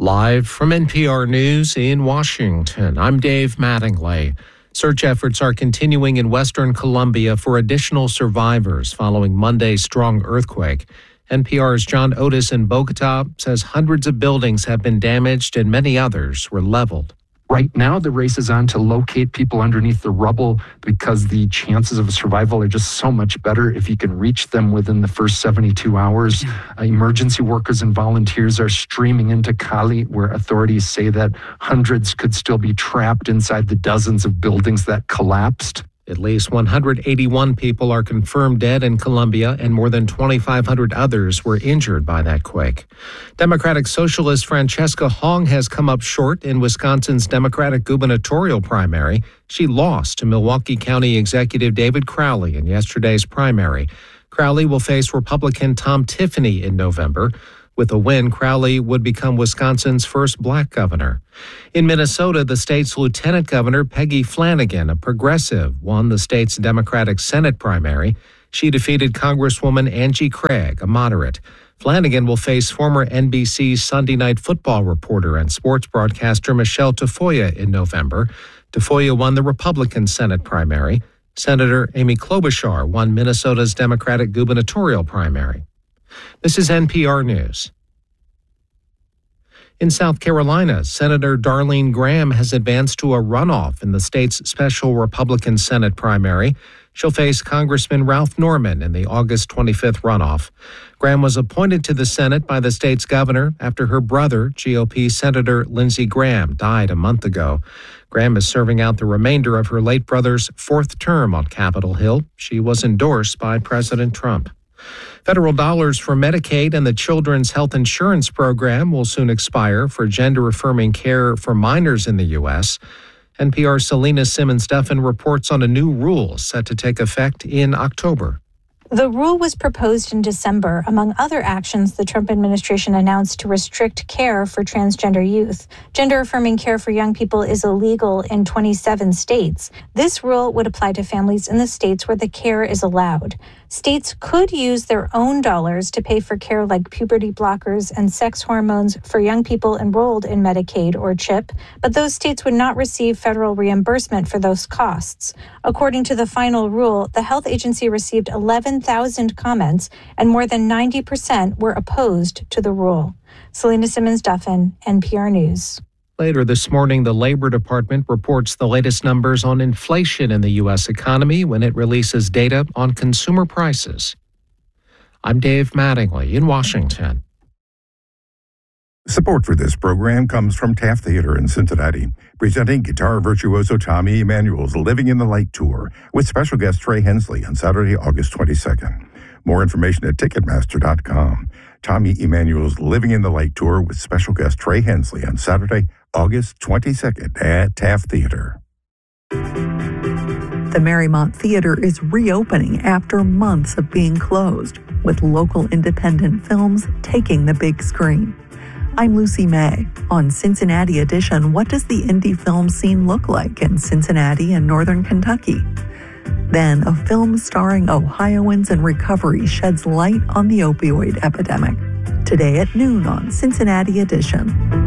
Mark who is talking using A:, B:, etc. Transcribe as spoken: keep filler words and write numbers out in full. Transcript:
A: Live from N P R News in Washington, I'm Dave Mattingly. Search efforts are continuing in western Colombia for additional survivors following Monday's strong earthquake. N P R's John Otis in Bogota says hundreds of buildings have been damaged and many others were leveled.
B: Right now, the race is on to locate people underneath the rubble because the chances of survival are just so much better if you can reach them within the first seventy-two hours. Uh, emergency workers and volunteers are streaming into Cali, where authorities say that hundreds could still be trapped inside the dozens of buildings that collapsed.
A: At least one hundred eighty-one people are confirmed dead in Colombia, and more than twenty-five hundred others were injured by that quake. Democratic Socialist Francesca Hong has come up short in Wisconsin's Democratic gubernatorial primary. She lost to Milwaukee County Executive David Crowley in yesterday's primary. Crowley will face Republican Tom Tiffany in November. With a win, Crowley would become Wisconsin's first black governor. In Minnesota, the state's lieutenant governor, Peggy Flanagan, a progressive, won the state's Democratic Senate primary. She defeated Congresswoman Angie Craig, a moderate. Flanagan will face former N B C Sunday Night Football reporter and sports broadcaster Michelle Tafoya in November. Tafoya won the Republican Senate primary. Senator Amy Klobuchar won Minnesota's Democratic gubernatorial primary. This is N P R News. In South Carolina, Senator Darlene Graham has advanced to a runoff in the state's special Republican Senate primary. She'll face Congressman Ralph Norman in the August twenty-fifth runoff. Graham was appointed to the Senate by the state's governor after her brother, G O P Senator Lindsey Graham, died a month ago. Graham is serving out the remainder of her late brother's fourth term on Capitol Hill. She was endorsed by President Trump. Federal dollars for Medicaid and the Children's Health Insurance Program will soon expire for gender-affirming care for minors in the U S. N P R's Selena Simmons-Duffin reports on a new rule set to take effect in October.
C: The rule was proposed in December, among other actions the Trump administration announced to restrict care for transgender youth. Gender-affirming care for young people is illegal in twenty-seven states. This rule would apply to families in the states where the care is allowed. States could use their own dollars to pay for care like puberty blockers and sex hormones for young people enrolled in Medicaid or CHIP, but those states would not receive federal reimbursement for those costs. According to the final rule, the health agency received eleven thousand comments, and more than ninety percent were opposed to the rule. Selena Simmons-Duffin, N P R News.
A: Later this morning, the Labor Department reports the latest numbers on inflation in the U S economy when it releases data on consumer prices. I'm Dave Mattingly in Washington.
D: Support for this program comes from Taft Theater in Cincinnati, presenting guitar virtuoso Tommy Emmanuel's Living in the Light Tour with special guest Trey Hensley on Saturday, August twenty-second. More information at Ticketmaster dot com. Tommy Emmanuel's Living in the Light Tour with special guest Trey Hensley on Saturday, August twenty-second at Taft Theater.
E: The Marymount Theater is reopening after months of being closed, with local independent films taking the big screen. I'm Lucy May. On Cincinnati Edition, what does the indie film scene look like in Cincinnati and Northern Kentucky? Then, a film starring Ohioans in recovery sheds light on the opioid epidemic. Today at noon on Cincinnati Edition.